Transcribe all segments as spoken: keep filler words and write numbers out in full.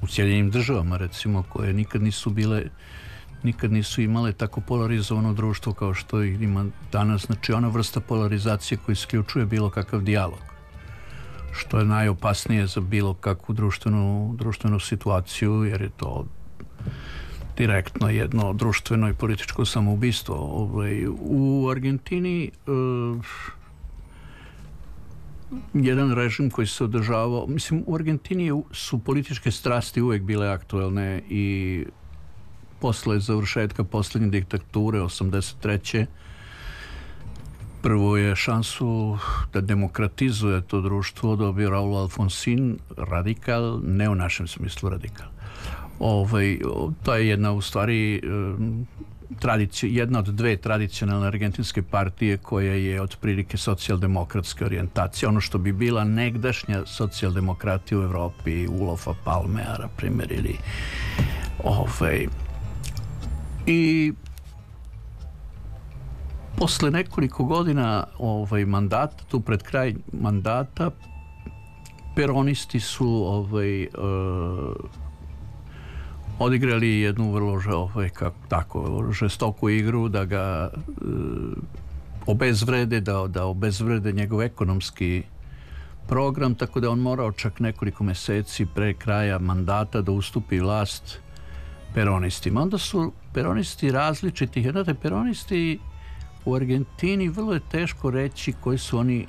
Sjedinjenim državama, recimo, koje nikad nisu bile, nikad nisu imale tako polarizovano društvo kao što ima danas. Znači, ona vrsta polarizacije koja isključuje bilo kakav dijalog, što je najopasnije za bilo kakvu društvenu, društvenu situaciju, jer je to direktno jedno društveno i političko samoubistvo. Ovaj, u Argentini uh, jedan režim koji se održavao, mislim, u Argentini su političke strasti uvek bile aktuelne i posle završetka poslednje diktature osamdeset treće prvo je šansu da demokratizuje to društvo dobio Raul Alfonsin, radikal, ne u našem smislu radikal. Ovaj, to je jedna u stvari tradici, jedna od dve tradicionalne argentinske partije koja je otprilike socijaldemokratske orijentacije, ono što bi bila negdašnja socijaldemokratija u Evropi, Ulofa Palmea, na primjer, ili ovaj, i posle nekoliko godina ovaj, mandata, tu pred kraj mandata, peronisti su ovaj, uh, odigrali jednu vrlo ovaj, kako, tako, žestoku igru da ga uh, obezvrede, da, da obezvrede njegov ekonomski program, tako da on morao čak nekoliko meseci pre kraja mandata da ustupi vlast peronistima. Onda su peronisti različiti, znate, peronisti u Argentini vrlo je teško reći koji su oni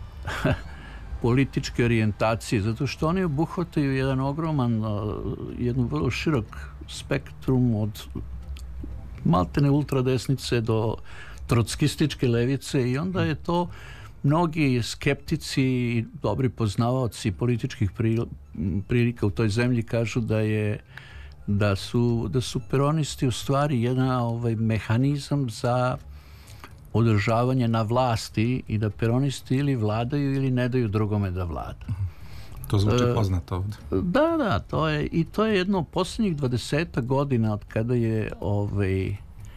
političke orijentacije, zato što oni obuhvataju jedan ogroman, jednu vrlo širok spektrum od maltene ultradesnice do trotskističke levice i onda je to mnogi skeptici i dobri poznavaoci političkih prilika u toj zemlji kažu da je da su, da su peronisti u stvari jedan ovaj, mehanizam za održavanje na vlasti i da peronisti ili vladaju ili ne daju drugome da vlada. To zvuči poznato ovdje. Da, da, to je, i to je jedno posljednjih dvadesetak godina od kada je ovaj,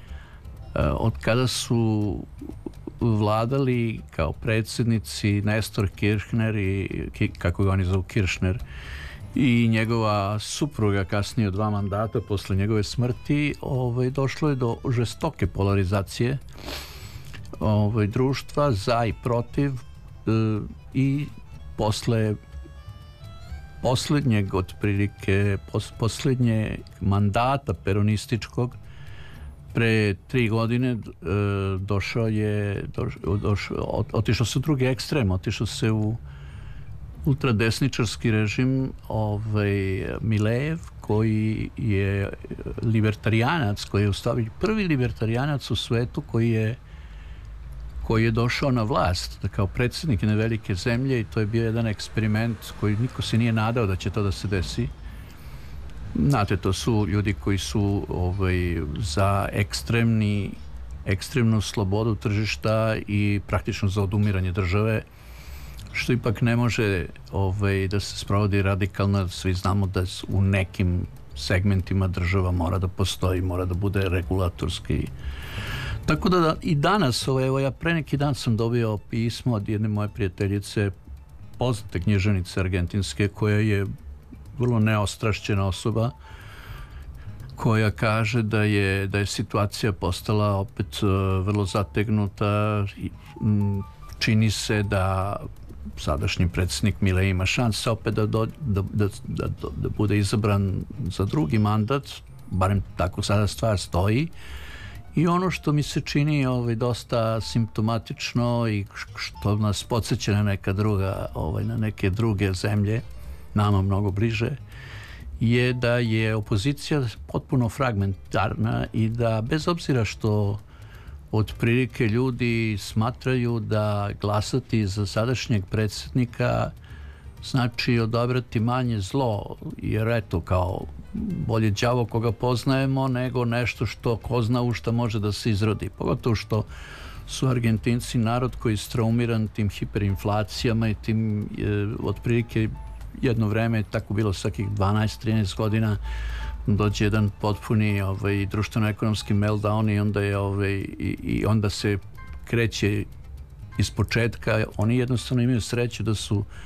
od kada su vladali kao predsjednici Nestor Kirchner i kako ga oni zovu Kirchner i njegova supruga kasnije od dva mandata posle njegove smrti, ovaj, došlo je do žestoke polarizacije ovaj, društva za i protiv e, i posle poslednjeg otprilike pos, poslednje mandata peronističkog pre tri godine e, došao je došao, došao, otišao se u drugi ekstrem, otišao se u ultradesničarski režim ovaj, Milejev, koji je libertarijanac, koji je u stvari prvi libertarijanac u svetu koji je koji je došao na vlast da kao predsjednik jedne velike zemlje i to je bio jedan eksperiment koji niko se nije nadao da će to da se desi. Znate, to su ljudi koji su ovaj, za ekstremni ekstremnu slobodu tržišta i praktično za odumiranje države, što ipak ne može ovaj, da se sprovodi radikalno. Svi znamo da u nekim segmentima država mora da postoji, mora da bude regulatorski. Tako da i danas, evo ja pre neki dan sam dobio pismo od jedne moje prijateljice, poznate književnice argentinske, koja je vrlo neostrašćena osoba, koja kaže da je, da je situacija postala opet uh, vrlo zategnuta i m, čini se da sadašnji predsjednik Milei ima šanse opet da, do, da, da, da, da bude izabran za drugi mandat, barem tako sada stvar stoji. I ono što mi se čini ovaj, dosta simptomatično i što nas podsjeća na neka druga, ovaj, na neke druge zemlje, nama mnogo bliže, je da je opozicija potpuno fragmentarna i da bez obzira što otprilike ljudi smatraju da glasati za sadašnjeg predsjednika znači odabrati manje zlo, jer eto kao bolje đavo koga poznajemo nego nešto što ko zna u šta može da se izrodi. Pogotovo što su Argentinci narod koji je straumiran tim hiperinflacijama i tim e, otprilike jedno vreme je tako bilo svakih dvanaest trinaest godina dođe jedan potpuni ovaj, društveno-ekonomski meltdown i onda, je, ovaj, i, i onda se kreće iz početka. Oni jednostavno imaju sreću da su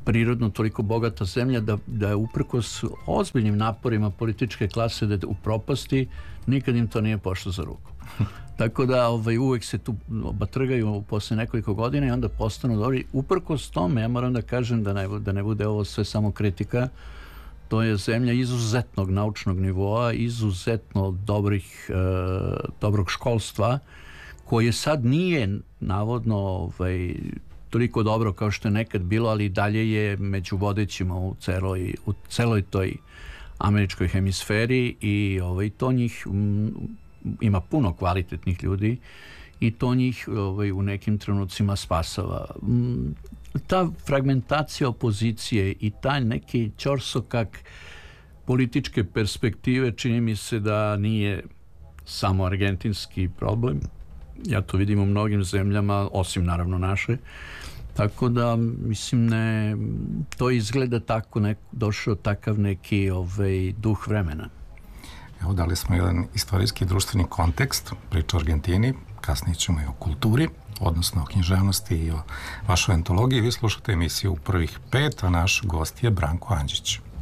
prirodno toliko bogata zemlja da, da je uprkos ozbiljnim naporima političke klase da u propasti, nikad im to nije pošlo za ruku. Tako da ovaj, uvek se tu batrgaju posle nekoliko godina i onda postanu dobri. Uprkos tome, ja moram da kažem da ne, da ne bude ovo sve samo kritika, to je zemlja izuzetnog naučnog nivoa, izuzetno dobrih, e, dobrog školstva, koje sad nije navodno ovaj, toliko dobro kao što je nekad bilo, ali dalje je među vodećima u celoj, u celoj toj američkoj hemisferi i ovaj, to njih m, ima puno kvalitetnih ljudi i to njih ovaj, u nekim trenucima spasava. M, ta fragmentacija opozicije i taj neki ćorsokak političke perspektive čini mi se da nije samo argentinski problem. Ja to vidim u mnogim zemljama, osim naravno naše. Tako da, mislim, ne, to izgleda tako, nek, došao takav neki ovaj, duh vremena. Evo, dali smo jedan istorijski društveni kontekst, priča o Argentini, kasnije ćemo i o kulturi, odnosno o književnosti i o vašoj antologiji. Vi slušate emisiju Prvih pet, a naš gost je Branko Andžić.